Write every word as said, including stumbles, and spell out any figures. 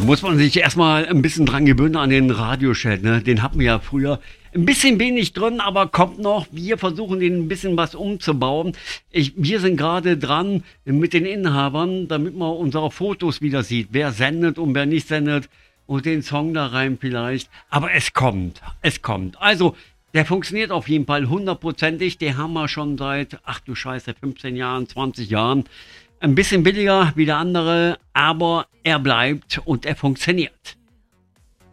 Muss man sich erstmal ein bisschen dran gewöhnen an den Radiochat, ne? Den hatten wir ja früher. Ein bisschen wenig drin, aber kommt noch. Wir versuchen den ein bisschen was umzubauen. Ich, wir sind gerade dran mit den Inhabern, damit man unsere Fotos wieder sieht. Wer sendet und wer nicht sendet. Und den Song da rein vielleicht. Aber es kommt. Es kommt. Also, der funktioniert auf jeden Fall hundertprozentig. Den haben wir schon seit, ach du Scheiße, fünfzehn Jahren, zwanzig Jahren. Ein bisschen billiger wie der andere, aber er bleibt und er funktioniert.